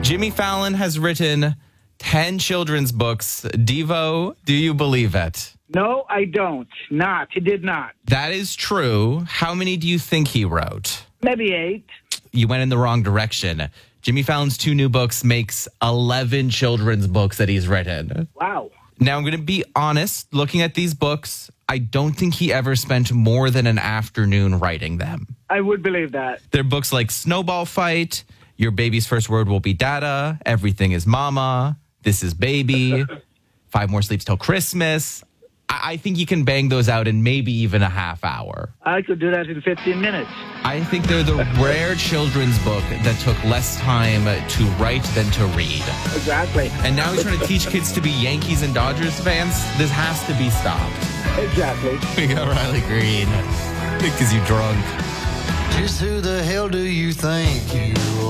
Jimmy Fallon has written 10 children's books. Devo, do you believe it? No, I don't. He did not. That is true. How many do you think he wrote? Maybe 8. You went in the wrong direction. Jimmy Fallon's 2 new books makes 11 children's books that he's written. Wow. Now, I'm going to be honest. Looking at these books, I don't think he ever spent more than an afternoon writing them. I would believe that. They're books like Snowball Fight, Your Baby's First Word Will Be Dada, Everything is Mama, This is Baby, 5 More Sleeps Till Christmas. I think you can bang those out in maybe even a half hour. I could do that in 15 minutes. I think they're the rare children's book that took less time to write than to read. Exactly. And now he's trying to teach kids to be Yankees and Dodgers fans. This has to be stopped. Exactly. We got Riley Green. Because you drunk. Just who the hell do you think you